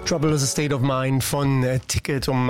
Trouble is a State of Mind von Ticket um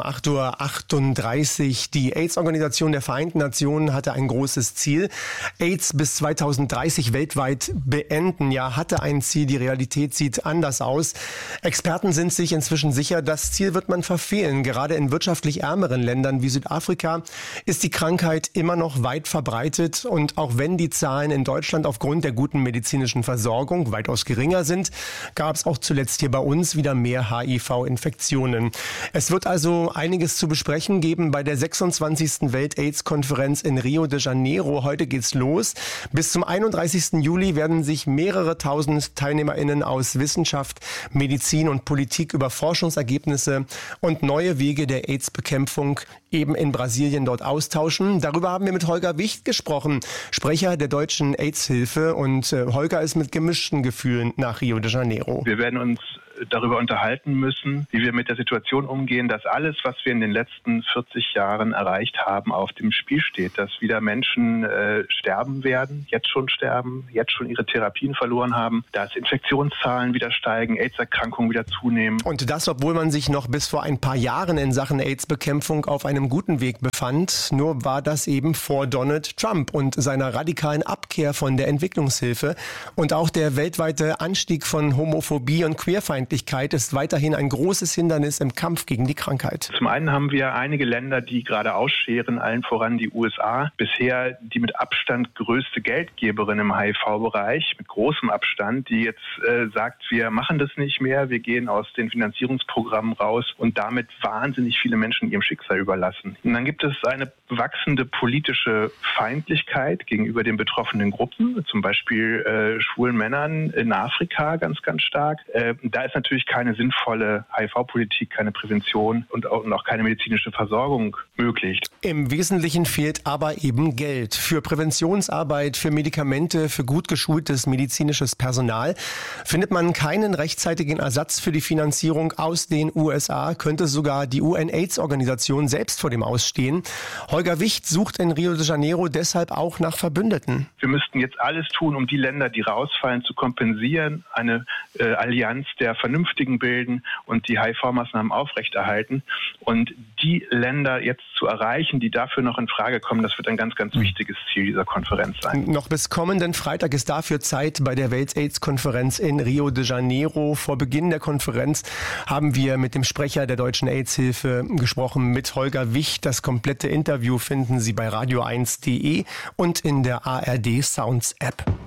8:38 Uhr. Die AIDS-Organisation der Vereinten Nationen hatte ein großes Ziel. AIDS bis 2030 weltweit beenden. Ja, hatte ein Ziel. Die Realität sieht anders aus. Experten sind sich inzwischen sicher, das Ziel wird man verfehlen. Gerade in wirtschaftlich ärmeren Ländern wie Südafrika ist die Krankheit immer noch weit verbreitet. Und auch wenn die Zahlen in Deutschland aufgrund der guten medizinischen Versorgung weitaus geringer sind, gab es auch zuletzt hier bei uns wieder mehr HIV-Infektionen. Es wird also einiges zu besprechen geben bei der 26. Welt-AIDS-Konferenz in Rio de Janeiro. Heute geht's los. Bis zum 31. Juli werden sich mehrere tausend TeilnehmerInnen aus Wissenschaft, Medizin und Politik über Forschungsergebnisse und neue Wege der AIDS-Bekämpfung eben in Brasilien dort austauschen. Darüber haben wir mit Holger Wicht gesprochen, Sprecher der Deutschen AIDS-Hilfe. Und Holger ist mit gemischten Gefühlen nach Rio de Janeiro. Wir werden uns darüber unterhalten müssen, wie wir mit der Situation umgehen, dass alles, was wir in den letzten 40 Jahren erreicht haben, auf dem Spiel steht. Dass wieder Menschen sterben werden, jetzt schon ihre Therapien verloren haben, dass Infektionszahlen wieder steigen, AIDS-Erkrankungen wieder zunehmen. Und das, obwohl man sich noch bis vor ein paar Jahren in Sachen AIDS-Bekämpfung auf einem guten Weg befand. Nur war das eben vor Donald Trump und seiner radikalen Abkehr von der Entwicklungshilfe. Und auch der weltweite Anstieg von Homophobie und Queerfeindlichkeit ist weiterhin ein großes Hindernis im Kampf gegen die Krankheit. Zum einen haben wir einige Länder, die gerade ausscheren, allen voran die USA. Bisher die mit Abstand größte Geldgeberin im HIV-Bereich, mit großem Abstand, die jetzt sagt, wir machen das nicht mehr, wir gehen aus den Finanzierungsprogrammen raus und damit wahnsinnig viele Menschen ihrem Schicksal überlassen. Und dann gibt es eine wachsende politische Feindlichkeit gegenüber den betroffenen Gruppen, zum Beispiel schwulen Männern in Afrika ganz, ganz stark. Da ist natürlich keine sinnvolle HIV-Politik, keine Prävention und auch keine medizinische Versorgung möglich. Im Wesentlichen fehlt aber eben Geld für Präventionsarbeit, für Medikamente, für gut geschultes medizinisches Personal. Findet man keinen rechtzeitigen Ersatz für die Finanzierung aus den USA, könnte sogar die UN-AIDS-Organisation selbst vor dem Ausstehen. Holger Wicht sucht in Rio de Janeiro deshalb auch nach Verbündeten. Wir müssten jetzt alles tun, um die Länder, die rausfallen, zu kompensieren, eine Allianz der Vernünftigen bilden und die HIV-Maßnahmen aufrechterhalten. Und die Länder jetzt zu erreichen, die dafür noch in Frage kommen, das wird ein ganz, ganz wichtiges Ziel dieser Konferenz sein. Noch bis kommenden Freitag ist dafür Zeit bei der Welt-AIDS-Konferenz in Rio de Janeiro. Vor Beginn der Konferenz haben wir mit dem Sprecher der Deutschen AIDS-Hilfe gesprochen, mit Holger Wicht. Das komplette Interview finden Sie bei radio1.de und in der ARD Sounds App.